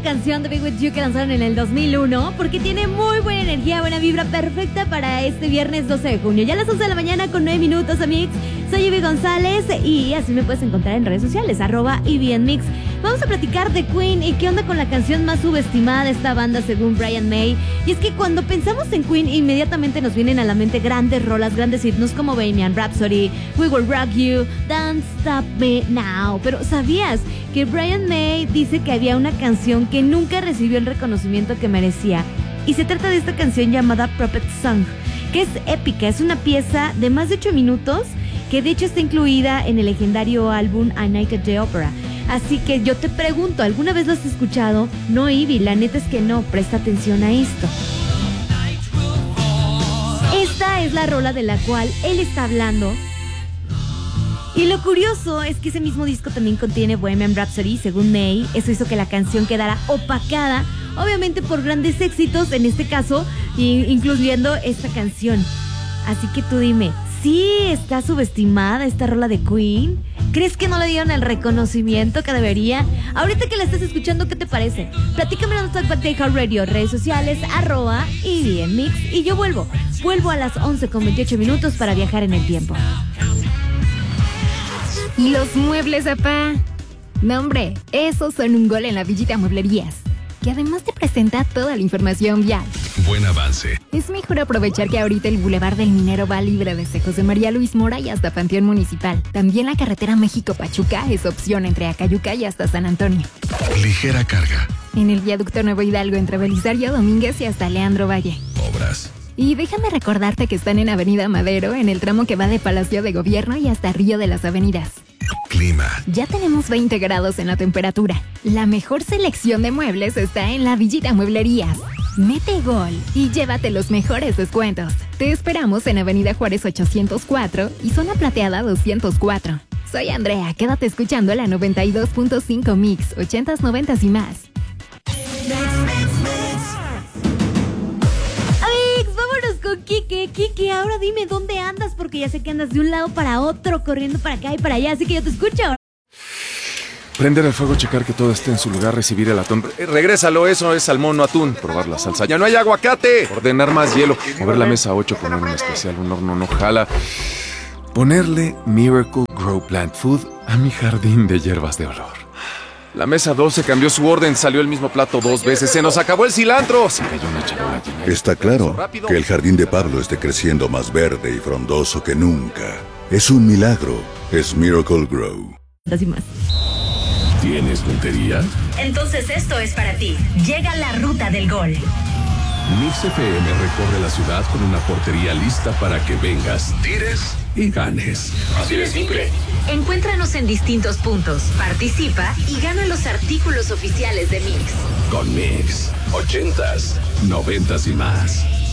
canción de Be With You que lanzaron en el 2001 porque tiene muy buena energía, buena vibra, perfecta para este viernes 12 de junio. Ya a las 11 de la mañana con 9 minutos, amigos. Soy Ivy González y así me puedes encontrar en redes sociales, @IvyandMix. Vamos a platicar de Queen y qué onda con la canción más subestimada de esta banda según Brian May. Y es que cuando pensamos en Queen, inmediatamente nos vienen a la mente grandes rolas, grandes himnos como Bohemian Rhapsody, We Will Rock You, Don't Stop Me Now. Pero ¿sabías que Brian May dice que había una canción que nunca recibió el reconocimiento que merecía? Y se trata de esta canción llamada Puppet Song, que es épica, es una pieza de más de 8 minutos que de hecho está incluida en el legendario álbum A Night at the Opera. Así que yo te pregunto, ¿alguna vez lo has escuchado? No, Ivy, la neta es que no, presta atención a esto. Esta es la rola de la cual él está hablando. Y lo curioso es que ese mismo disco también contiene Bohemian Rhapsody, según May. Eso hizo que la canción quedara opacada, obviamente por grandes éxitos, en este caso, incluyendo esta canción. Así que tú dime, ¿sí está subestimada esta rola de Queen? ¿Crees que no le dieron el reconocimiento que debería? Ahorita que la estás escuchando, ¿qué te parece? Platícame en Talkback de iHeartRadio, redes sociales, @IvyandMix. Y yo vuelvo a las 11:28 minutos para viajar en el tiempo. ¿Y los muebles, apá? No, hombre, esos son un gol en la Villita Mueblerías, que además te presenta toda la información vial. Buen avance. Es mejor aprovechar que ahorita el Boulevard del Minero va libre desde José María Luis Mora y hasta Panteón Municipal. También la carretera México-Pachuca es opción entre Acayuca y hasta San Antonio. Ligera carga. En el viaducto Nuevo Hidalgo entre Belisario Domínguez y hasta Leandro Valle. Obras. Y déjame recordarte que están en Avenida Madero, en el tramo que va de Palacio de Gobierno y hasta Río de las Avenidas. Clima. Ya tenemos 20 grados en la temperatura. La mejor selección de muebles está en la Villita Mueblerías. Mete gol y llévate los mejores descuentos. Te esperamos en Avenida Juárez 804 y Zona Plateada 204. Soy Andrea, quédate escuchando la 92.5 Mix, 80s, 90s y más. Vámonos con Kike. Kike, ahora dime dónde andas, porque ya sé que andas de un lado para otro, corriendo para acá y para allá, así que yo te escucho. Prender el fuego, checar que todo esté en su lugar, recibir el atún. Regrésalo, eso es salmón, no atún. Probar la salsa. ¡Ya no hay aguacate! Ordenar más hielo. Mover la mesa 8, poner un especial, un horno no jala. Ponerle Miracle Grow Plant Food a mi jardín de hierbas de olor. La mesa 12 cambió su orden, salió el mismo plato 2 veces. ¡Se nos acabó el cilantro! Se cayó una charola llena. Está claro que el jardín de Pablo esté creciendo más verde y frondoso que nunca. Es un milagro. Es Miracle Grow. Así más. ¿Tienes puntería? Entonces esto es para ti. Llega la ruta del gol. Mix FM recorre la ciudad con una portería lista para que vengas, tires y ganes. Así de simple. Encuéntranos en distintos puntos, participa y gana los artículos oficiales de Mix. Con Mix, 80s, 90s y más.